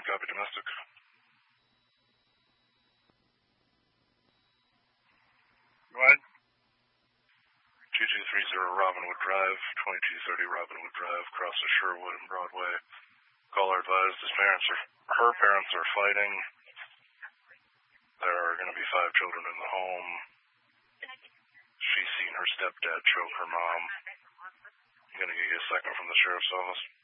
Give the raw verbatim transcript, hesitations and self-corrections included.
copy domestic. Go ahead. two two three zero Robinwood Drive, twenty-two thirty Robinwood Drive, across the Sherwood and Broadway. Caller advised his parents are, her parents are fighting. There are going to be five children in the home. She's seen her stepdad choke her mom. I'm going to get you a second from the sheriff's office.